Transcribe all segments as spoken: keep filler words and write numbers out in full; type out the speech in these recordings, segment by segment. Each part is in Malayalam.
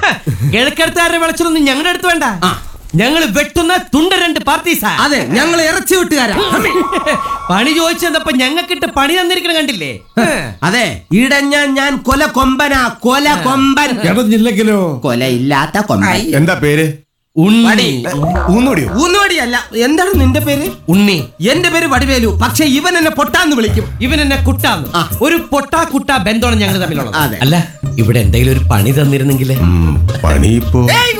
കിഴക്കെടുത്തുകാരുടെ വിളച്ചൊന്നും ഞങ്ങളുടെ അടുത്ത് വേണ്ട. ഞങ്ങള് വെട്ടുന്ന തുണ്ട രണ്ട് പാർട്ടീസാ. അതെ, ഞങ്ങൾ ഇറച്ചി വെട്ടുകാരാ. പണി ചോദിച്ചപ്പോ ഞങ്ങൾക്കിട്ട് പണി തന്നിരിക്കണ കണ്ടില്ലേ? അതെ, ഇടഞ്ഞ ഞാൻ കൊല കൊമ്പനാ, കൊല കൊമ്പൻ. ഇടഞ്ഞില്ലെങ്കിലോ കൊലയില്ലാത്ത കൊമ്പൻ. എന്താ പേര്? ഉണ്ണി. ഊന്നുവടിയോ? ഊന്നുവടിയല്ല. എന്താണ് നിന്റെ പേര്? ഉണ്ണി. എന്റെ പേര് വടിവേലു. പക്ഷെ ഇവൻ എന്നെ പൊട്ടാന്ന് വിളിക്കും. ഇവൻ എന്നെ കുട്ടാന്ന്. ഒരു പൊട്ടാ കുട്ടാ ബന്ധമാണ് ഞങ്ങൾ തമ്മിലുള്ളത്. അതെ. അല്ല, ഇവിടെ എന്തെങ്കിലും ഒരു പണി തന്നിരുന്നെങ്കിലേ. പണി ഇപ്പോ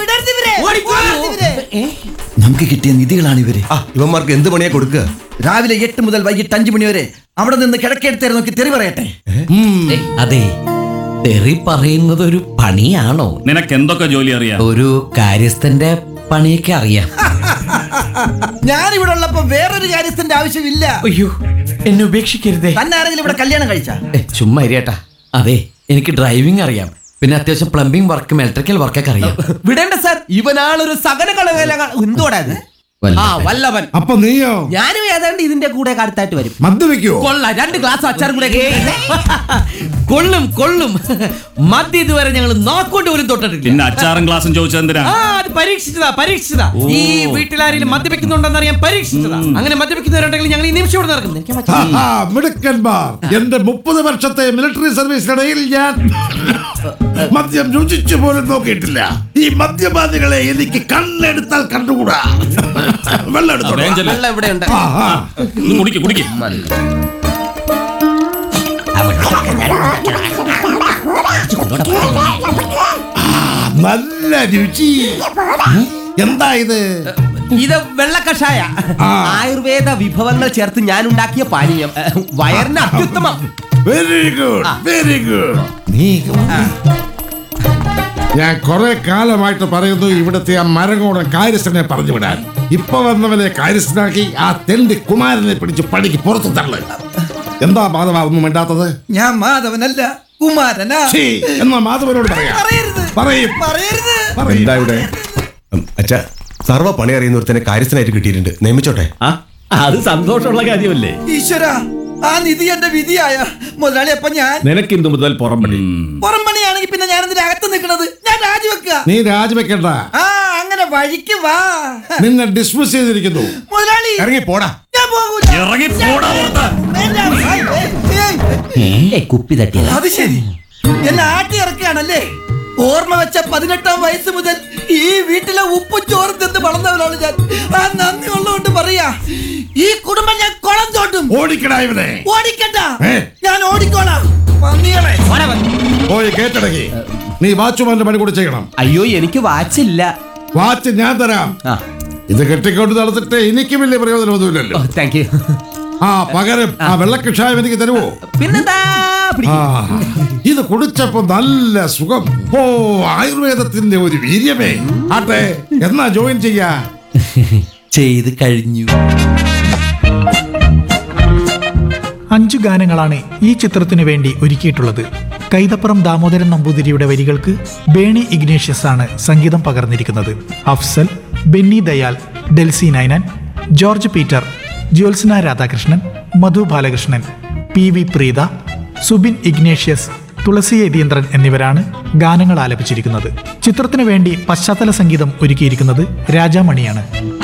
നമുക്ക് കിട്ടിയ നിധികളാണ് ഇവര്. ഇവന്മാർക്ക് എന്ത് പണിയാ കൊടുക്കുക? രാവിലെ എട്ട് മുതൽ വൈകിട്ട് അഞ്ചു മണി വരെ അവിടെ നിന്ന് കിടക്കെടുത്തേരെ നോക്കി തെറി പറയട്ടെ. അതെ, തെറി പറയുന്നത് ഒരു പണിയാണോ? നിനക്ക് എന്തൊക്കെ ജോലി അറിയാം? ഒരു കാര്യസ്ഥന്റെ പണിയൊക്കെ അറിയാം. ഞാനിവിടെ ഉള്ളപ്പോ വേറൊരു കാര്യസ്ഥന്റെ ആവശ്യമില്ല. അയ്യോ, എന്നെ ഉപേക്ഷിക്കരുതേ. തന്നെ ആരെങ്കിലും ഇവിടെ കല്യാണം കഴിച്ച? ചുമ്മാ ഇരിയട്ടാ. അതെ, എനിക്ക് ഡ്രൈവിംഗ് അറിയാം. പിന്നെ അത്യാവശ്യം പ്ലംബിംഗ് വർക്കും ഇലക്ട്രിക്കൽ വർക്കൊക്കെ അറിയാം. വിടേണ്ട സാർ, ഇവനാളൊരു സകല കളകല. എന്തോടാ ഇത്? ആ, വല്ലവൻ. അപ്പൊ നീയോ? ഞാനും ഏതാണ്ട് ഇതിന്റെ കൂടെ അടുത്തായിട്ട് വരും. മദ്യവെക്കോ? കൊള്ള രണ്ട് ഗ്ലാസ് അച്ചാറും കൂടെ. കൊള്ളും കൊള്ളും. മദ്യം ഇതുവരെ ഞങ്ങൾ നോക്കൊണ്ട് പോലും തൊട്ടിട്ടില്ല. പിന്നെ അച്ചാറും ഗ്ലാസും ചോദിച്ചത് എന്തിനാ? ആ, അത് പരീക്ഷിച്ചതാ പരീക്ഷിച്ചതാ. ഈ വീട്ടിലാരെങ്കിലും മദ്യപിക്കുന്നുണ്ടെന്ന് അറിയാൻ പരീക്ഷിച്ചതാ. അങ്ങനെ മദ്യപിക്കുന്നവരുണ്ടെങ്കിൽ ഞങ്ങൾ ഈ നിമിഷം ഇവിടെ നടക്കും. മിടുക്കന്മാർ. എന്റെ മുപ്പത് വർഷത്തെ മിലിറ്ററി സർവീസിനിടയിൽ ഞാൻ മദ്യം രുചിച്ചു പോലും നോക്കിയിട്ടില്ല. ഈ മദ്യപാനികളെ എനിക്ക് കണ്ണെടുത്താൽ കണ്ടുകൂടാ. വെള്ളം എടുത്തോ. വെള്ളം ഇവിടെ ഉണ്ട്. കുടിക്ക് കുടിക്ക്. നല്ല രുചി. എന്താ ഇത്? ഇത് വെള്ള കഷായ. ആയുർവേദ വിഭവങ്ങൾ ചേർത്ത് ഞാൻ ഉണ്ടാക്കിയ പാനീയം. വയറിന് അത്യുത്തമം. Very good, very good. നീ ഞാൻ കുറെ കാലമായിട്ട് പറയുന്നു ഇവിടുത്തെ ആ മരങ്ങോടൻ കാര്യസ്ഥനെ പറഞ്ഞു വിടാൻ. ഇപ്പൊ വന്നവനെ കാര്യസ്ഥനാക്കി ആ തെണ്ടി കുമാരനെ പിടിച്ച് പണിക്ക് പുറത്തു തള്ളു. എന്താ മാധവ ഒന്നും വേണ്ടാത്തത്? ഞാൻ മാധവനല്ല, കുമാരനാ. എന്നാ മാധവനോട് പറയാം. പറയും. എന്താ ഇവിടെ? അച്ഛാ, സർവ്വ പണി അറിയുന്ന ഒരുത്തനെ കാര്യസ്ഥനായിട്ട് കിട്ടിയിട്ടുണ്ട്. നിയമിച്ചോട്ടെ. അത് സന്തോഷമുള്ള കാര്യമല്ലേ? ഈശ്വര, ആ നിധി എന്റെ വിധിയായ മുതലാളി. അപ്പൊ ഞാൻ നിനക്ക് ഇന്ന് മുതൽ പുറംപണി. പുറംപണിയാണെങ്കിൽ പിന്നെ ഞാൻ എന്തിനാ അകത്ത് നിൽക്കണത്? ഞാൻ രാജിവെക്കുക. നീ രാജിവെക്കണ്ട. ആ, അങ്ങനെ വഴിക്ക് വാ. നിന്നെ ഡിസ്മിസ് ചെയ്തിരിക്കുന്നു. മുതലാളി ഇറങ്ങി പോടാ. ഞാൻ പോകൂല. ഇറങ്ങി പോടാ. കുപ്പി തട്ടിയത്. അത് ശരി, എന്നെ ആട്ടി ഇറക്കുകയാണല്ലേ? ഓർമ്മ വെച്ച പതിനെട്ടാം വയസ്സ് മുതൽ ഈ വീട്ടിലെ ഉപ്പും ചോറും തിന്ന് വളർന്നവരാണ് ഞാൻ. ആ നന്ദി ഉള്ളതുകൊണ്ട് പറയാ, ഈ കുടുംബം ഞാൻ കുളം തോട്ടും. ഓടിക്കടാ ഇവനെ. ഓടിക്കണ്ട, ഞാൻ ഓടിക്കോളാം. പോയി കേട്ടടങ്ങി. നീ വാച്ചുമാന്റെ പണി കൂടി ചെയ്യണം. അയ്യോ, എനിക്ക് വാച്ചില്ല. വാച്ച് ഞാൻ തരാം. ഇത് കെട്ടിക്കൊണ്ട് നടത്തിട്ട് എനിക്ക് വലിയ പ്രയോജനമൊന്നുമില്ലല്ലോ. Thank you. ആ, പകരം ആ വെള്ളക്കഷായം എനിക്ക് തരുമോ? പിന്നെന്താ? ഇത് കുടിച്ചപ്പോ നല്ല സുഖം. ഓ, ആയുർവേദത്തിന്റെ ഒരു വീര്യമേ. ആട്ടെ, എന്നാ ജോയിൻ ചെയ്യാ? ചെയ്ത് കഴിഞ്ഞു. അഞ്ചു ഗാനങ്ങളാണ് ഈ ചിത്രത്തിനു വേണ്ടി ഒരുക്കിയിട്ടുള്ളത്. കൈതപ്പുറം ദാമോദരൻ നമ്പൂതിരിയുടെ വരികൾക്ക് ബേണി ഇഗ്നേഷ്യസ് ആണ് സംഗീതം പകർന്നിരിക്കുന്നത്. Afsal, Benny Dayal, Delcy Ninan, George Peter, Jyotsna Radhakrishnan, Madhu Balakrishnan, P V Preetha, Subin Ignatius, തുളസി യതീന്ദ്രൻ എന്നിവരാണ് ഗാനങ്ങൾ ആലപിച്ചിരിക്കുന്നത്. ചിത്രത്തിനു വേണ്ടി പശ്ചാത്തല സംഗീതം ഒരുക്കിയിരിക്കുന്നത് രാജാമണിയാണ്.